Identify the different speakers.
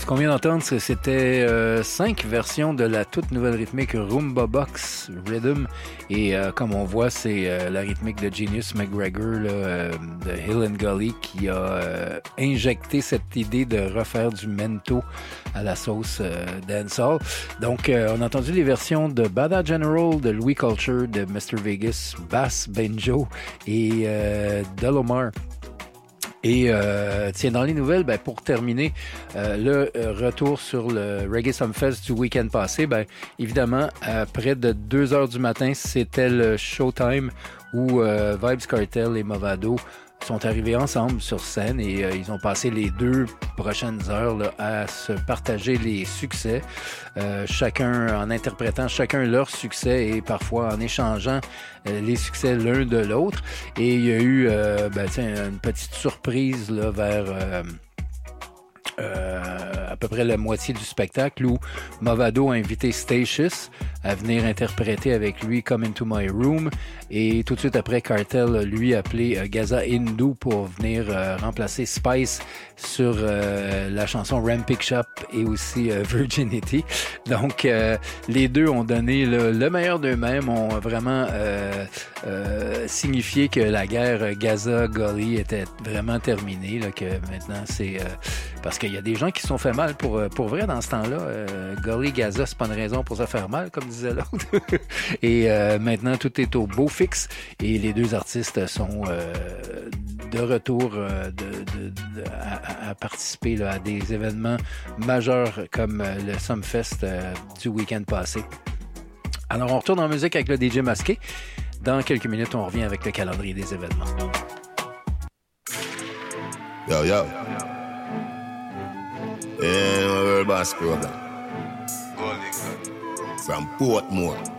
Speaker 1: qu'on vient d'entendre, c'était 5 versions de la toute nouvelle rythmique Rumba Box Rhythm. Et comme on voit, c'est la rythmique de Genius McGregor là, de Hill and Gully qui a injecté cette idée de refaire du mento à la sauce dancehall. Donc, on a entendu les versions de Bada General, de Louis Culture, de Mr. Vegas, Bass Benjo et Delomar. Et tiens, dans les nouvelles, ben, pour terminer, le retour sur le Reggae Sumfest du week-end passé, ben, évidemment, à près de 2 heures du matin, c'était le showtime où Vybz Kartel et Mavado sont arrivés ensemble sur scène et ils ont passé les 2 prochaines heures là, à se partager les succès, chacun en interprétant chacun leur succès et parfois en échangeant les succès l'un de l'autre. Et il y a eu une petite surprise là, vers à peu près la moitié du spectacle où Mavado a invité Statius à venir interpréter avec lui Come Into My Room et tout de suite après Kartel lui a appelé Gaza Hindu pour venir remplacer Spice sur la chanson Rampik Shop et aussi Virginity. Donc les deux ont donné le meilleur d'eux-mêmes, ont vraiment signifié que la guerre Gaza-Gully était vraiment terminée, là, que maintenant c'est parce qu'il y a des gens qui se sont fait mal pour vrai dans ce temps-là. Gully-Gaza, c'est pas une raison pour se faire mal, comme disait l'autre. Et maintenant, tout est au beau fixe. Et les deux artistes sont de retour à participer là, à des événements majeurs comme le Sumfest du week-end passé. Alors, on retourne en musique avec le DJ Masqué. Dans quelques minutes, on revient avec le calendrier des événements.
Speaker 2: Yo, yo. Yeah, my world boss program. From Portmore.